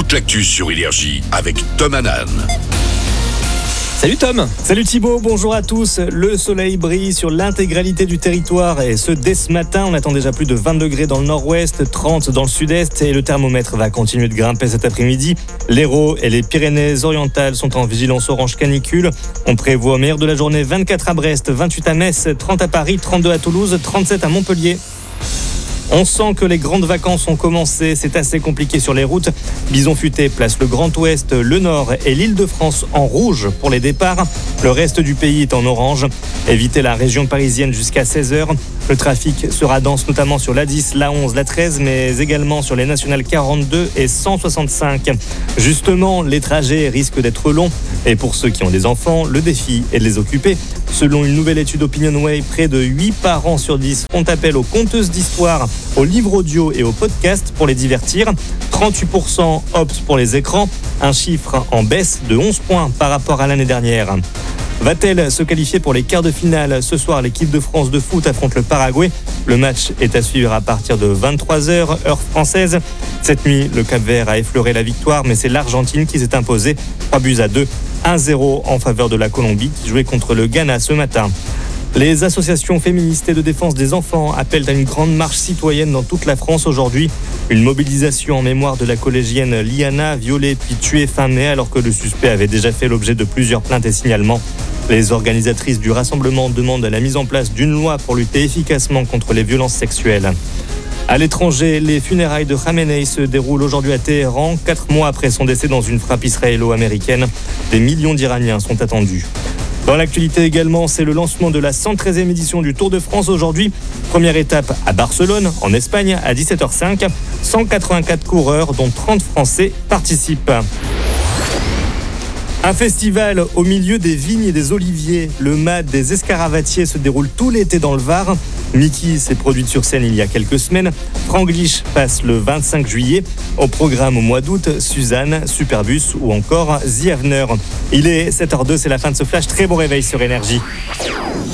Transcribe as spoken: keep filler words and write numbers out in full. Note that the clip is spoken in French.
toute l'actu sur Énergie avec Tom Hanan. Salut Tom. Salut Thibaut, bonjour à tous. Le soleil brille sur l'intégralité du territoire et ce dès ce matin. On attend déjà plus de vingt degrés dans le nord-ouest, trente dans le sud-est et le thermomètre va continuer de grimper cet après-midi. L'Hérault et les Pyrénées-Orientales sont en vigilance orange canicule. On prévoit au meilleur de la journée vingt-quatre à Brest, vingt-huit à Metz, trente à Paris, trente-deux à Toulouse, trente-sept à Montpellier. On sent que les grandes vacances ont commencé, c'est assez compliqué sur les routes. Bison Futé place le Grand Ouest, le Nord et l'Île-de-France en rouge pour les départs. Le reste du pays est en orange. Évitez la région parisienne jusqu'à seize heures. Le trafic sera dense notamment sur l'A dix, l'A onze, l'A treize, mais également sur les nationales quarante-deux et cent soixante-cinq. Justement, les trajets risquent d'être longs. Et pour ceux qui ont des enfants, le défi est de les occuper. Selon une nouvelle étude OpinionWay, près de huit parents sur dix font appel aux conteuses d'histoire, aux livres audio et aux podcasts pour les divertir. trente-huit pour cent optent pour les écrans, un chiffre en baisse de onze points par rapport à l'année dernière. Va-t-elle se qualifier pour les quarts de finale ? Ce soir, l'équipe de France de foot affronte le Paraguay. Le match est à suivre à partir de vingt-trois heures, heure française. Cette nuit, le Cap-Vert a effleuré la victoire, mais c'est l'Argentine qui s'est imposée. trois buts à deux, un zéro en faveur de la Colombie qui jouait contre le Ghana ce matin. Les associations féministes et de défense des enfants appellent à une grande marche citoyenne dans toute la France aujourd'hui. Une mobilisation en mémoire de la collégienne Liana, violée puis tuée fin mai alors que le suspect avait déjà fait l'objet de plusieurs plaintes et signalements. Les organisatrices du rassemblement demandent la mise en place d'une loi pour lutter efficacement contre les violences sexuelles. À l'étranger, les funérailles de Khamenei se déroulent aujourd'hui à Téhéran, quatre mois après son décès dans une frappe israélo-américaine. Des millions d'Iraniens sont attendus. Dans l'actualité également, c'est le lancement de la cent treizième édition du Tour de France aujourd'hui. Première étape à Barcelone, en Espagne, à dix-sept heures cinq. cent quatre-vingt-quatre coureurs, dont trente Français, participent. Un festival au milieu des vignes et des oliviers. Le M A D des Escaravatiers se déroule tout l'été dans le Var. Mickey s'est produite sur scène il y a quelques semaines. Franglish passe le vingt-cinq juillet. Au programme au mois d'août, Suzanne, Superbus ou encore The Avener. Il est sept heures deux, c'est la fin de ce flash. Très bon réveil sur Énergie.